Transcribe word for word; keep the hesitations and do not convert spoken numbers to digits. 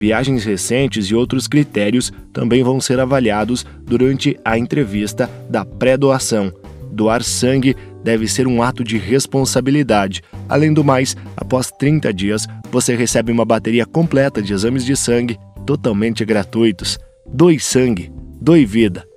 Viagens recentes e outros critérios também vão ser avaliados durante a entrevista da pré-doação. Doar sangue deve ser um ato de responsabilidade. Além do mais, após trinta dias, você recebe uma bateria completa de exames de sangue totalmente gratuitos. Doe sangue, doe vida.